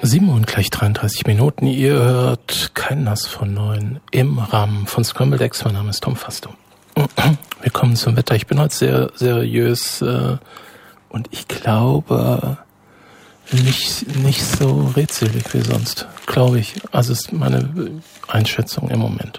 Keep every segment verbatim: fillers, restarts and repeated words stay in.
sieben Uhr und gleich dreiunddreißig Minuten. Ihr hört kein Nass von neun im Rahmen von Scrambled Eggs. Mein Name ist Tom Fasto. Wir kommen zum Wetter. Ich bin heute sehr seriös äh, und ich glaube nicht, nicht so redselig wie sonst. Glaube ich. Also ist meine Einschätzung im Moment.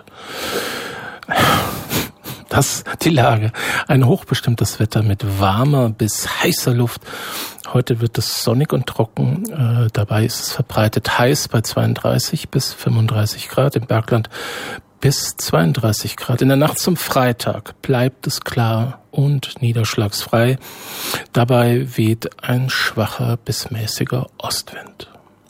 Das die Lage. Ein hochbestimmtes Wetter mit warmer bis heißer Luft. Heute wird es sonnig und trocken. Äh, dabei ist es verbreitet heiß bei zweiunddreißig bis fünfunddreißig Grad. Im Bergland bis zweiunddreißig Grad. In der Nacht zum Freitag bleibt es klar und niederschlagsfrei. Dabei weht ein schwacher bis mäßiger Ostwind.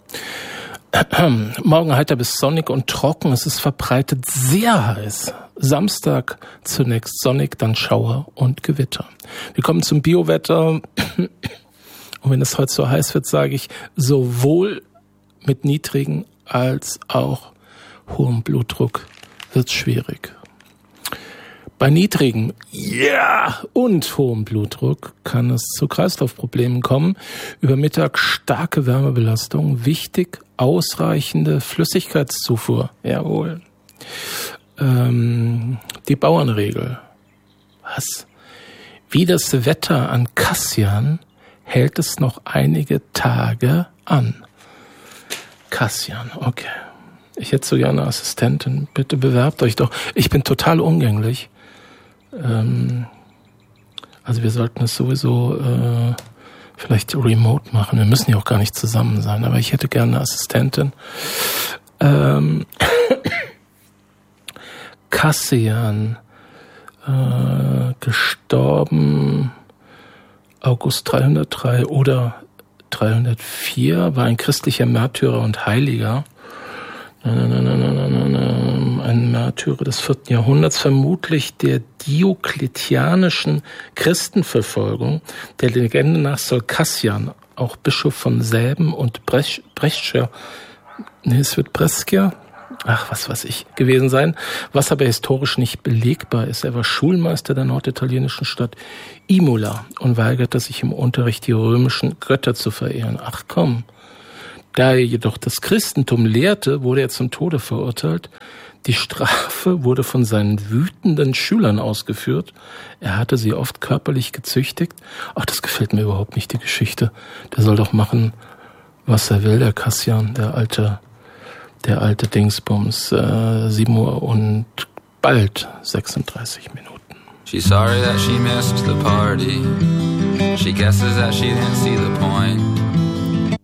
Morgen heiter bis sonnig und trocken. Es ist verbreitet sehr heiß. Samstag zunächst sonnig, dann Schauer und Gewitter. Wir kommen zum Biowetter. Und wenn es heute so heiß wird, sage ich, sowohl mit niedrigen als auch hohem Blutdruck wird es schwierig. Bei niedrigem ja, und hohem Blutdruck kann es zu Kreislaufproblemen kommen. Über Mittag starke Wärmebelastung. Wichtig, ausreichende Flüssigkeitszufuhr. Jawohl. Ähm, die Bauernregel. Was? Wie das Wetter an Kassian hält es noch einige Tage an. Kassian, okay. Ich hätte so gerne eine Assistentin. Bitte bewerbt euch doch. Ich bin total umgänglich. Ähm, also wir sollten es sowieso äh, vielleicht remote machen. Wir müssen ja auch gar nicht zusammen sein. Aber ich hätte gerne eine Assistentin. Ähm, Kassian, äh, gestorben August dreihundertdrei oder dreihundertvier, war ein christlicher Märtyrer und Heiliger. Ein Märtyrer des vierten Jahrhunderts, vermutlich der diokletianischen Christenverfolgung. Der Legende nach soll Kassian, auch Bischof von Säben und Brech, Brescia, nee, es wird Brescia, ach, was weiß ich, gewesen sein, was aber historisch nicht belegbar ist. Er war Schulmeister der norditalienischen Stadt Imola und weigerte sich im Unterricht die römischen Götter zu verehren. Ach komm. Da er jedoch das Christentum lehrte, wurde er zum Tode verurteilt. Die Strafe wurde von seinen wütenden Schülern ausgeführt. Er hatte sie oft körperlich gezüchtigt. Ach, das gefällt mir überhaupt nicht, die Geschichte. Der soll doch machen, was er will, der Kassian, der alte, der alte Dingsbums. Äh, sieben Uhr und bald sechsunddreißig Minuten. She's sorry that she missed the party. She guesses that she didn't see the point.